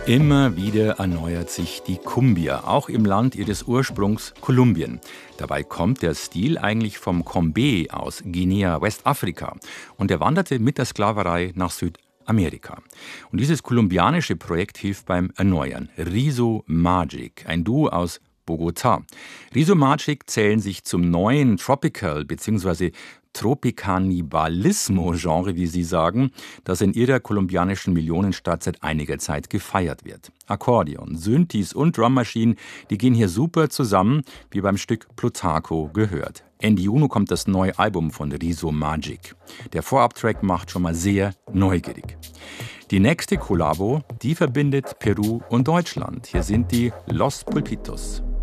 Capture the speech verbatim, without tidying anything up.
Immer wieder erneuert sich die Cumbia, auch im Land ihres Ursprungs Kolumbien. Dabei kommt der Stil eigentlich vom Combé aus Guinea, Westafrika. Und er wanderte mit der Sklaverei nach Südamerika. Und dieses kolumbianische Projekt hilft beim Erneuern. Riso Magic, ein Duo aus Bogotá. Riso Magic zählen sich zum neuen Tropical bzw. Tropicannibalismo-Genre, wie sie sagen, das in ihrer kolumbianischen Millionenstadt seit einiger Zeit gefeiert wird. Akkordeon, Synthes und Drummaschinen, die gehen hier super zusammen, wie beim Stück Plutarco gehört. Ende Juni kommt das neue Album von Riso Magic. Der Vorabtrack macht schon mal sehr neugierig. Die nächste Kollabo, die verbindet Peru und Deutschland. Hier sind die Los Pulpitos.